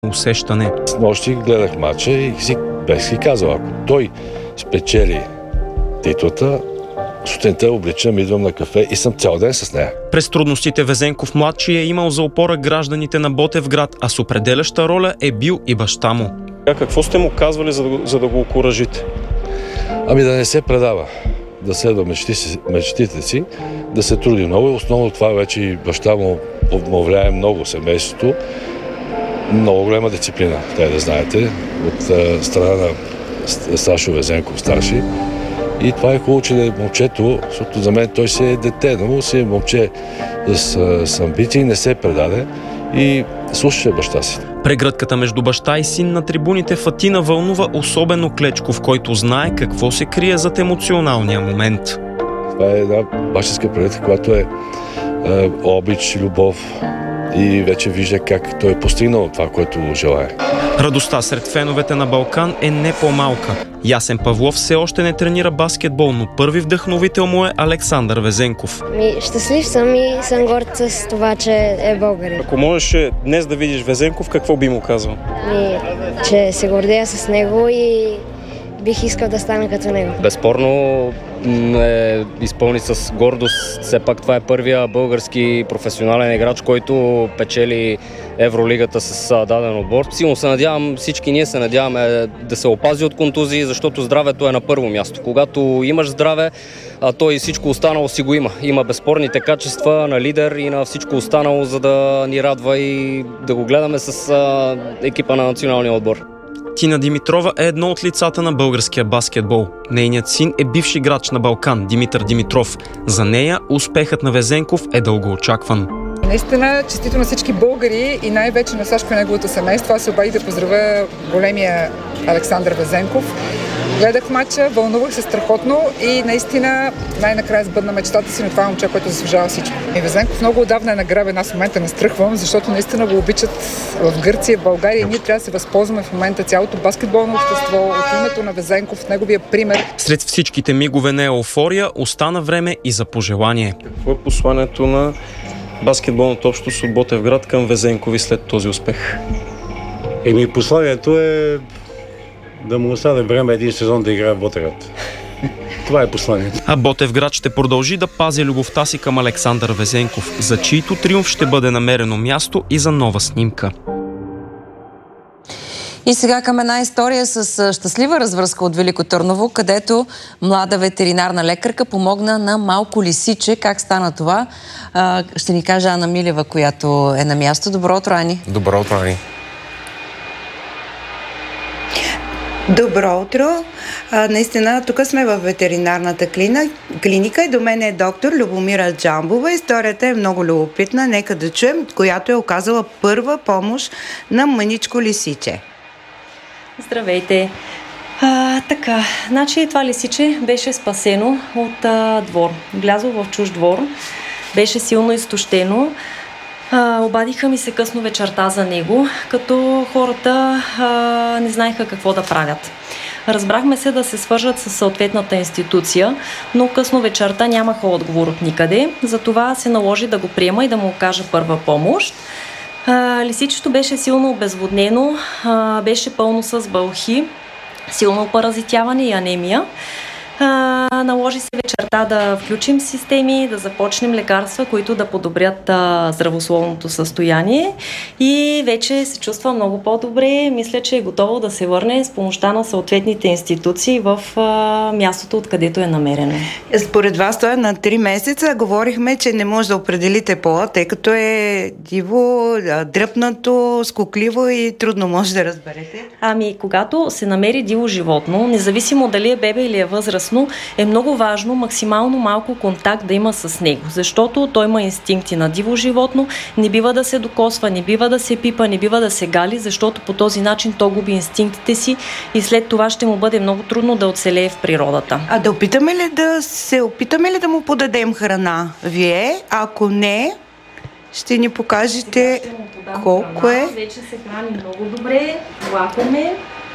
усещане. С нощи гледах матча и бех си казал, ако той спечели титлата, сутринта обличам, идвам на кафе и съм цял ден с нея. През трудностите Везенков младши е имал за опора гражданите на Ботевград, а с определяща роля е бил и баща му. Какво сте му казвали, за да го окуражите? Да не се предава, да следва мечтите си, да се труди много. И основно това вече и баща му влияе много семейството. Много голяма дисциплина, да знаете, от страна на Сашо Везенков старши. И това е хубаво, че е момчето, защото за мен той си е дете, но си е момче с амбиции, не се предаде и слушаше баща си. Прегръдката между баща и син на трибуните в Атина вълнува особено Клечков, който знае какво се крие зад емоционалния момент. Това е една бащинска прегръдка, която е обич, любов и вече вижда как той е постигнал това, което желае. Радостта сред феновете на Балкан е не по-малка. Ясен Павлов все още не тренира баскетбол, но първи вдъхновител му е Александър Везенков. Щастлив съм и съм горд с това, че е българин. Ако можеш днес да видиш Везенков, какво би му казал? Че се гордея с него и бих искал да стана като него. Безспорно ме изпълни с гордост. Все пак това е първия български професионален играч, който печели Евролигата с даден отбор. Силно се надявам, всички ние се надяваме да се опази от контузии, защото здравето е на първо място. Когато имаш здраве, то и всичко останало си го има. Има безспорните качества на лидер и на всичко останало, за да ни радва и да го гледаме с екипа на националния отбор. Тина Димитрова е едно от лицата на българския баскетбол. Нейният син е бивш играч на Балкан, Димитър Димитров. За нея успехът на Везенков е дългоочакван. Наистина, честито на всички българи и най-вече на Сашко и неговото семейство. Аз се обадих да поздравя големия Александър Везенков. Гледах матча, вълнувах се страхотно и наистина най-накрая сбъдна мечтата си на това момче, което заслужава всичко. И Везенков много отдавна е награбен, аз в момента не стръхвам, защото наистина го обичат в Гърция, в България и ние трябва да се възползваме в момента цялото баскетболно общество от името на Везенков, неговия пример. Сред всичките мигове на еуфория остана време и за пожелание. Какво е посланието на баскетболната общност от Ботевград към Везенкови след този успех? Посланието е да му остане време един сезон да играе в Ботевград. Това е посланието. А Ботевград ще продължи да пази любовта си към Александър Везенков, за чийто триумф ще бъде намерено място и за нова снимка. И сега към една история с щастлива развръзка от Велико Търново, където млада ветеринарна лекарка помогна на малко лисиче. Как стана това? Ще ни каже Ана Милева, която е на място. Добро утро, Ани. Добро утро, Ани. Добро утро! Наистина, тук сме в ветеринарната клиника и до мен е доктор Любомира Джамбова. Историята е много любопитна, нека да чуем, която е оказала първа помощ на мъничко лисиче. Здравейте! Така, значи това лисиче беше спасено от двор. Влязло в чужд двор, беше силно изтощено. Обадиха ми се късно вечерта за него, като хората не знаеха какво да правят. Разбрахме се да се свържат с съответната институция, но късно вечерта нямаха отговор от никъде. Затова се наложи да го приема и да му окажа първа помощ. Лисичето беше силно обезводнено, беше пълно с бълхи, силно паразитяване и анемия. Наложи се вечерта да включим системи, да започнем лекарства, които да подобрят здравословното състояние и вече се чувства много по-добре. Мисля, че е готово да се върне с помощта на съответните институции в мястото, откъдето е намерено. Според вас той е на 3 месеца. Говорихме, че не може да определите пола, тъй като е диво, дръпнато, скукливо и трудно може да разберете. Когато се намери диво животно, независимо дали е бебе или е възрастно, е много важно максимално малко контакт да има с него, защото той има инстинкти на диво животно, не бива да се докосва, не бива да се пипа, не бива да се гали, защото по този начин то губи инстинктите си и след това ще му бъде много трудно да оцелее в природата. Да опитаме ли да му подадем храна? Вие, ако не, ще ни покажете колко е. Вече се храни много добре, лакоме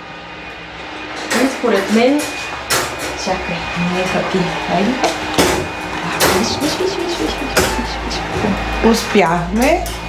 и според мен чакай, не хапи. Успяхме.